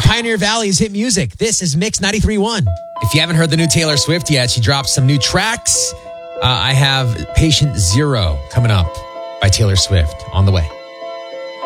Pioneer Valley's hit music. This is Mix 93.1. If you haven't heard the new Taylor Swift yet, she dropped some new tracks. I have Patient Zero coming up by Taylor Swift on the way.